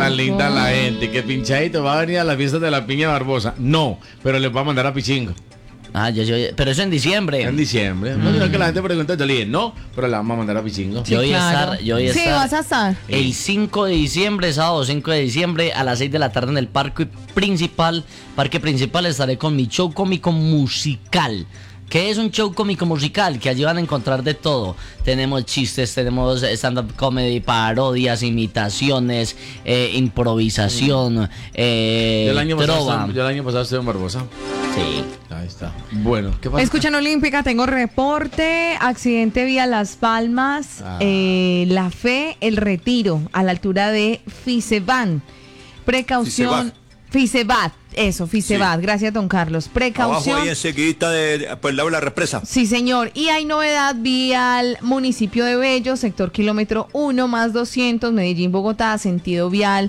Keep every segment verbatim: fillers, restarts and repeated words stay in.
tan linda la gente, que Pinchadito va a venir a la fiesta de la Piña Barbosa. No, pero les va a mandar a Pichingo. Ah, yo, yo, pero eso en diciembre. En diciembre. Mm. No, sino que la gente pregunta, yo le dije, no, pero la vamos a mandar a Pichingo. Sí, yo voy claro. a estar, yo voy a sí, estar. vas a estar. El cinco de diciembre, sábado cinco de diciembre, a las seis de la tarde en el parque principal. Parque principal estaré con mi show cómico musical. ¿Qué es un show cómico musical? Que allí van a encontrar de todo. Tenemos chistes, tenemos stand-up comedy, parodias, imitaciones, eh, improvisación, mm. eh, el año trova. Pasado, yo el año pasado estuve en Barbosa. Sí. Ahí está. Bueno, ¿qué pasa? Escuchan Olímpica, tengo reporte, accidente vía Las Palmas, ah. eh, La Fe, El Retiro, a la altura de Fiseban. Precaución. Fisebat, eso, Fisebat, sí. Gracias don Carlos. Precaución. Abajo ahí enseguida de, por el lado de la represa. Sí señor, y hay novedad vía al municipio de Bello, sector kilómetro uno más doscientos, Medellín, Bogotá, sentido vial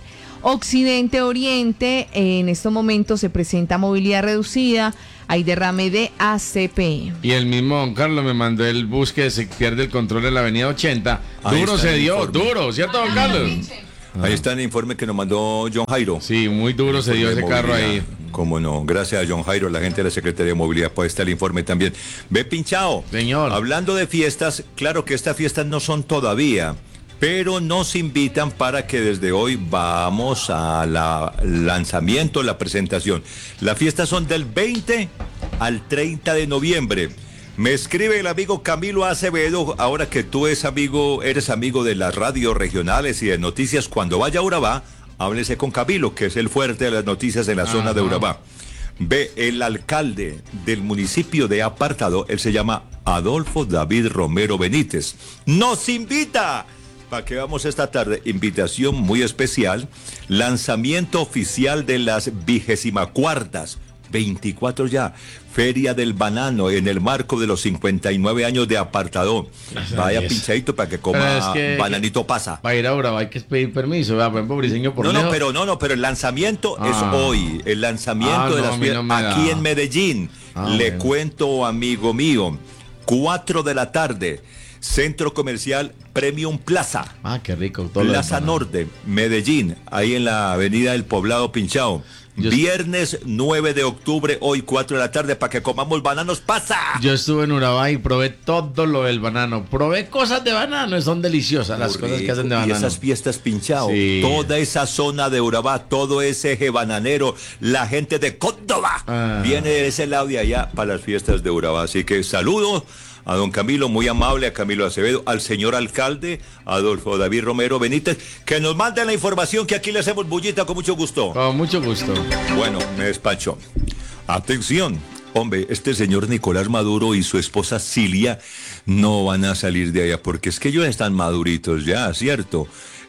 occidente-oriente. En estos momentos se presenta movilidad reducida, hay derrame de A C P. Y el mismo don Carlos me mandó el bus que se pierde el control en la avenida ochenta. Ahí duro se dio, informe. duro, ¿cierto don Carlos? Ahí está el informe que nos mandó John Jairo. Sí, muy duro se dio ese carro ahí. Cómo no, gracias a John Jairo, la gente de la Secretaría de Movilidad, pues está el informe también. Ve, Pinchao. Señor. Hablando de fiestas, claro que estas fiestas no son todavía, pero nos invitan para que desde hoy vamos al lanzamiento, la presentación. Las fiestas son del veinte al treinta de noviembre. Me escribe el amigo Camilo Acevedo, ahora que tú eres amigo, eres amigo de las radios regionales y de noticias, cuando vaya a Urabá, háblese con Camilo, que es el fuerte de las noticias en la Ajá. zona de Urabá. Ve, el alcalde del municipio de Apartado, él se llama Adolfo David Romero Benítez, nos invita para que vamos esta tarde, invitación muy especial, lanzamiento oficial de las vigésima cuartas, veinticuatro ya, Feria del Banano, en el marco de los cincuenta y nueve años de Apartado. Vaya Pinchadito para que coma es que, bananito pasa. Para ir a Urabá hay que pedir permiso, ¿verdad? Por ejemplo, Briseño por No, lejos. no, pero no, no, pero el lanzamiento ah. es hoy, el lanzamiento ah, de no, las fiestas no aquí en Medellín. Ah, Le bueno. cuento, amigo mío, cuatro de la tarde, Centro Comercial Premium Plaza. Ah, qué rico. Todo Plaza Norte, Medellín, ahí en la avenida del Poblado Pinchao. Yo Viernes nueve de octubre, hoy cuatro de la tarde, para que comamos bananos pasa. Yo estuve en Urabá y probé todo lo del banano. Probé cosas de banano, son deliciosas las cosas que hacen de banano. Y esas fiestas Pinchao, sí. Toda esa zona de Urabá, todo ese eje bananero, la gente de Córdoba ah. viene de ese lado de allá para las fiestas de Urabá. Así que saludos a don Camilo, muy amable, a Camilo Acevedo, al señor alcalde, Adolfo David Romero Benítez, que nos mande la información, que aquí le hacemos bullita con mucho gusto. Con mucho gusto. Bueno, me despacho. Atención, hombre, este señor Nicolás Maduro y su esposa Cilia no van a salir de allá, porque es que ellos están maduritos ya, ¿cierto?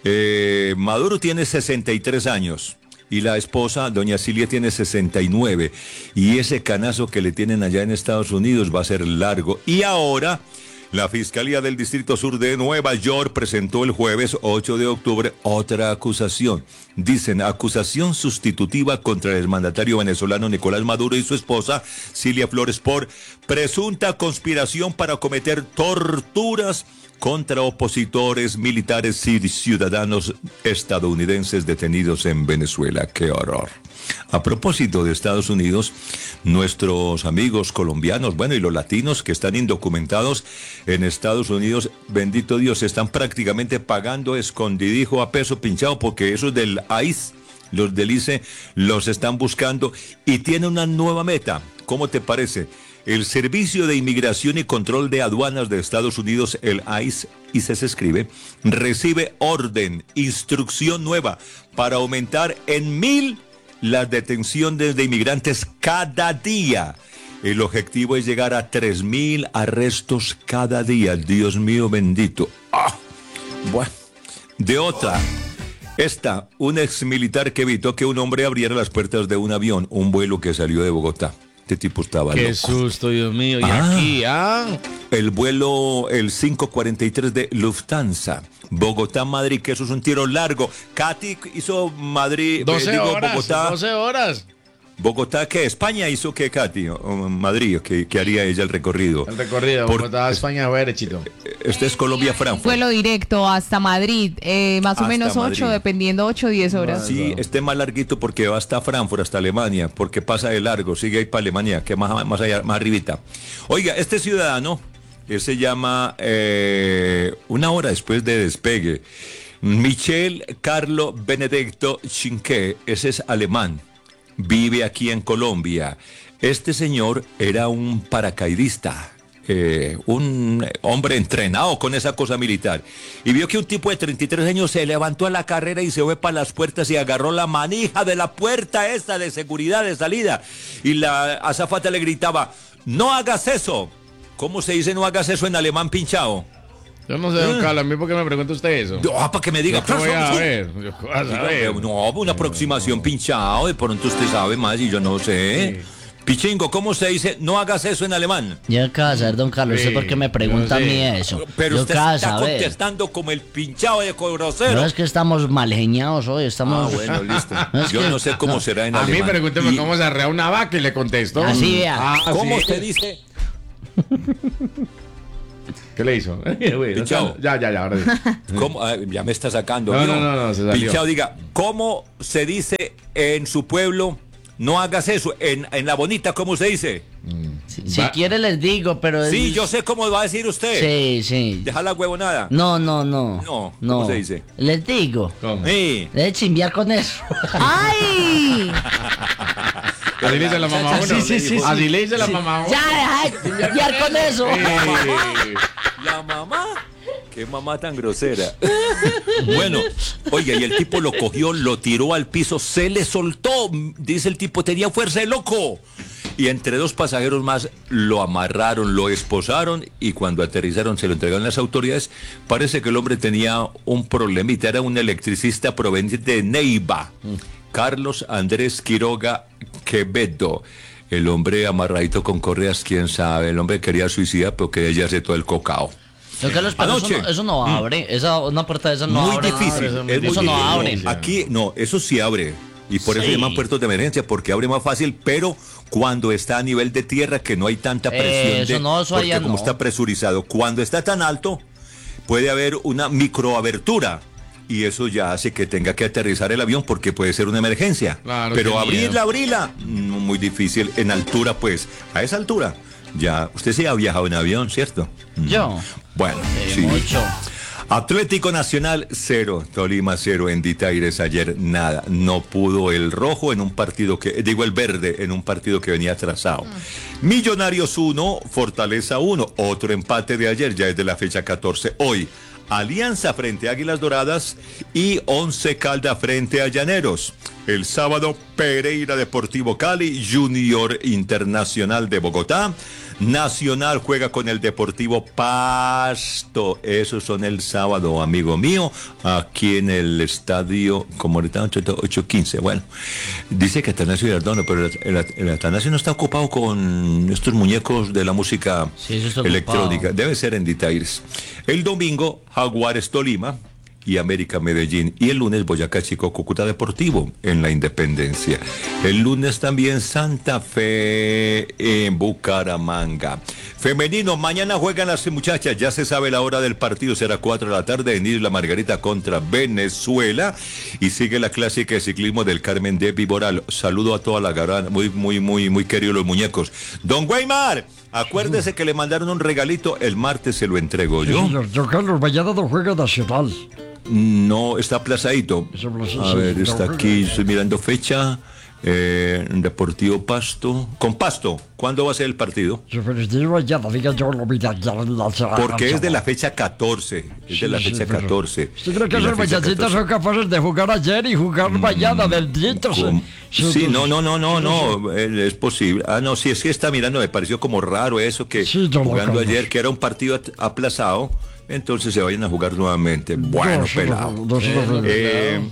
Eh, Maduro tiene sesenta y tres años. Y la esposa, doña Cilia, tiene sesenta y nueve. Y ese canazo que le tienen allá en Estados Unidos va a ser largo. Y ahora, la Fiscalía del Distrito Sur de Nueva York presentó el jueves ocho de octubre otra acusación. Dicen, acusación sustitutiva contra el mandatario venezolano Nicolás Maduro y su esposa, Cilia Flores, por presunta conspiración para cometer torturas contra opositores, militares y ciudadanos estadounidenses detenidos en Venezuela. ¡Qué horror! A propósito de Estados Unidos, nuestros amigos colombianos, bueno, y los latinos que están indocumentados en Estados Unidos, bendito Dios, están prácticamente pagando escondidijo a peso pinchado, porque esos del I C E, los del I C E, los están buscando y tienen una nueva meta. ¿Cómo te parece? El Servicio de Inmigración y Control de Aduanas de Estados Unidos, el I C E, I C E se escribe, recibe orden, instrucción nueva para aumentar en mil las detenciones de inmigrantes cada día. El objetivo es llegar a tres mil arrestos cada día. Dios mío bendito. ¡Ah! Bueno, de otra. Esta, un ex militar que evitó que un hombre abriera las puertas de un avión, un vuelo que salió de Bogotá. Este tipo estaba Qué loco. susto, Dios mío. Y ah, aquí, ¿ah? El vuelo, el cinco cuarenta y tres de Lufthansa. Bogotá-Madrid, que eso es un tiro largo. Katy hizo Madrid, doce eh, digo, horas, Bogotá. doce horas. Bogotá, ¿qué? ¿España hizo qué, Katy? ¿O Madrid? ¿Qué, qué haría ella el recorrido? El recorrido, Por- Bogotá, España, fue derechito. Este es Colombia-Frankfurt. Vuelo directo hasta Madrid, eh, más o Hasta menos Madrid. ocho, dependiendo ocho o diez horas. Sí, este más larguito porque va hasta Frankfurt, hasta Alemania, porque pasa de largo, sigue ahí para Alemania, que más, más allá, más arribita. Oiga, este ciudadano, que se llama eh, una hora después de despegue, Michel Carlo Benedetto Chinquet, ese es alemán, vive aquí en Colombia. Este señor era un paracaidista. Eh, un hombre entrenado con esa cosa militar, y vio que un tipo de treinta y tres años se levantó a la carrera y se fue para las puertas y agarró la manija de la puerta esta de seguridad de salida, y la azafata le gritaba: no hagas eso. ¿Cómo se dice no hagas eso en alemán, pinchado? Yo no sé, don Carlos, a mí por qué me pregunta usted eso. Ah, para que me diga. Yo qué voy a ver. Yo qué voy a saber. No, una aproximación, pinchado, de pronto usted sabe más y yo no sé. Pichingo, ¿cómo se dice no hagas eso en alemán? Yo qué vas a saber, don Carlos, Sí, ¿usted por qué me pregunta a yo mí sé. eso? Pero Yo usted qué vas a está saber. contestando como el pinchado de grosero. No es que estamos mal geniados hoy, Ah, estamos... bueno, listo. No, es Yo que- no sé cómo no. será en A mí alemán. pregúnteme Y- cómo se arrea una vaca y le contesto. Así, vea. Ah, ¿Cómo sí. se dice? ¿Qué le hizo? Pinchado. Ya, ya, ya, ahora sí. ¿Cómo? Ah, ya me está sacando. No, ¿vio? no, no, no, se salió. Pinchado, diga, ¿cómo se dice en su pueblo no hagas eso? En, en la bonita, ¿cómo se dice? Si, si Va- quiere les digo, pero... es- Sí, yo sé cómo va a decir usted. Sí, sí. Deja la huevonada. No, no, no. No, ¿cómo se dice? Les digo. ¿Cómo? Sí. De chimbiar con eso. ¡Ay! Así le dice la mamá a uno. Sí, sí, sí, sí. Así le dice la mamá a uno. Ya, deja de chimbiar con eso. Sí. La mamá. Qué mamá tan grosera. Bueno, oiga, y el tipo lo cogió, lo tiró al piso, se le soltó. Dice el tipo, tenía fuerza de loco. Y entre dos pasajeros más lo amarraron, lo esposaron y cuando aterrizaron se lo entregaron a las autoridades. Parece que el hombre tenía un problemita, era un electricista proveniente de Neiva. Carlos Andrés Quiroga Quevedo. El hombre amarradito con correas, quién sabe. El hombre quería suicidar, pero quería llevarse todo el cocao. Yo que los perros, eso Anoche. no, eso no abre. Esa, una puerta de esas no Muy abre. difícil. eso es muy es muy Eso no difícil. abre. Aquí, no, eso sí abre. Y por eso Sí. llaman puertos de emergencia, porque abre más fácil, pero cuando está a nivel de tierra, que no hay tanta presión. Eso de- no, eso porque allá como no. está presurizado, cuando está tan alto, puede haber una microabertura. Y eso ya hace que tenga que aterrizar el avión porque puede ser una emergencia. Claro, pero qué abrirla, miedo. abrirla, no, muy difícil. En altura, pues, a esa altura, ya, usted sí ha viajado en avión, ¿cierto? Mm. Yo. Bueno, Sí, sí. mucho. Atlético Nacional cero, Tolima cero, en Ditaires ayer nada, no pudo el rojo en un partido que, digo el verde en un partido que venía atrasado. Millonarios uno, Fortaleza uno, otro empate de ayer, ya es de la fecha catorce. Hoy, Alianza frente a Águilas Doradas y Once Caldas frente a Llaneros. El sábado, Pereira Deportivo Cali, Junior Internacional de Bogotá. Nacional juega con el Deportivo Pasto. Esos son el sábado, amigo mío, aquí en el estadio, como ahorita ocho quince. Bueno, dice que Atanasio Girardone, pero el, el- el Atanasio no está ocupado con estos muñecos de la música Sí, eso está electrónica. ocupado. Debe ser en Ditaires. El domingo, Jaguares Tolima y América Medellín. Y el lunes, Boyacá Chico, Cúcuta Deportivo en la Independencia. El lunes también Santa Fe en Bucaramanga. Femenino, mañana juegan las muchachas, ya se sabe la hora del partido, será cuatro de la tarde en Isla Margarita contra Venezuela. Y sigue la clásica de ciclismo del Carmen de Viboral. Saludo a toda la garana, muy, muy, muy, muy queridos los muñecos. Don Weimar, acuérdese que le mandaron un regalito, el martes se lo entrego Sí, yo. señor. Don Carlos, mañana no juega Nacional. No, está aplazadito. Está aplazado, A sí, ver, no está juega. aquí, estoy mirando fecha. Eh, Deportivo Pasto. Con Pasto, ¿cuándo va a ser el partido? Se felicitó mañana, diga yo lo mira ya la semana. Porque es de la fecha catorce. Es de la Sí, sí, fecha pero- catorce. ¿Usted cree que Y la esos fecha muchachitos catorce. son capaces de jugar ayer y jugar mañana del dito? Com- Sí, no, no, no, no, no, eh, es posible. Ah, no, sí, es que está mirando, me pareció como raro eso que Sí, don jugando Carlos. ayer, que era un partido at- aplazado, entonces se vayan a jugar nuevamente. Bueno, No, sí, pelado. no, no, sí, no, no. Eh,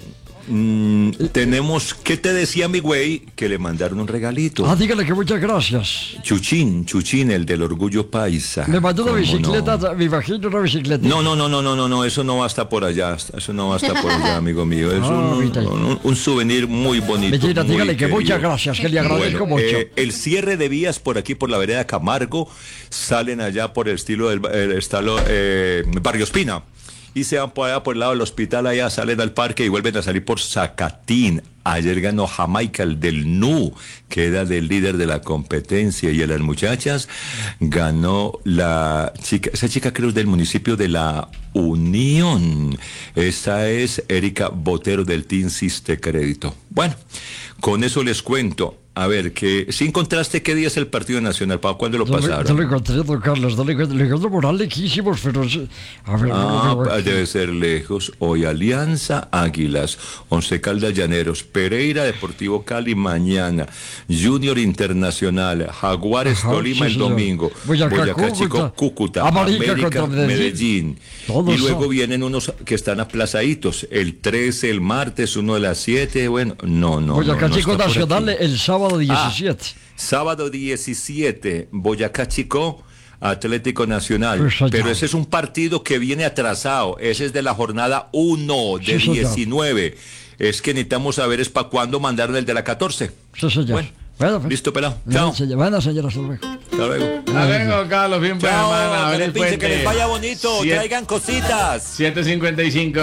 mm, tenemos, ¿qué te decía mi güey? Que le mandaron un regalito. Ah, dígale que muchas gracias. Chuchín, Chuchín, el del orgullo paisa. Me mandó una ¿Cómo bicicleta, no? me imagino una bicicleta. No, no, no, no, no, no, no, eso no va hasta por allá, eso no va hasta por allá, amigo mío. Es un, ahorita. un, un souvenir muy bonito. Mentira, muy dígale que querido. muchas gracias, que le agradezco Bueno, mucho. eh, el cierre de vías por aquí, por la vereda Camargo, salen allá por el estilo del el estalo, eh, Barrio Espina. Y se van por allá por el lado del hospital, allá salen al parque y vuelven a salir por Zacatín. Ayer ganó Jamaica, el del N U, que era del líder de la competencia. Y a las muchachas ganó la chica, esa chica creo es del municipio de La Unión. Esta es Erika Botero del Team Siste Crédito. Bueno, con eso les cuento. A ver, que si encontraste qué día es el partido nacional, ¿para cuándo lo No lo- pasaron? no lo encontré, don Carlos, no lo encontré. Le encontré moral lejísimos, pero... sí. A ver, Ah, a ver, a ver. debe ser lejos. Hoy Alianza Águilas, Once Caldas Llaneros, Pereira Deportivo Cali mañana, Junior Internacional, Jaguares Ajá, Tolima sí, el señor. domingo, Boyacá, Boyacá Chico Cúcuta, Cúcuta, América América contra Medellín. Medellín. Todos Y luego son. vienen unos que están aplazaditos, el trece, el martes, uno de las siete, bueno, no, no. Boyacá no, no Chico está por Nacional aquí. el sábado diecisiete. Sábado diecisiete, Boyacá Chico, Atlético Nacional. Pues allá. Pero ese es un partido que viene atrasado. Ese es de la jornada uno de Sí, señor. diecinueve. Es que necesitamos saber es para cuándo mandarle el de la catorce. Sí, señor. Bueno, Bueno, pues. listo, pelado. Bueno, Chao. señor, bueno, señor, hasta luego. Hasta luego. Hasta luego, Carlos. Bien, pues, hermana. A ver el puente. bonito. Siete- Traigan cositas. siete cincuenta y cinco.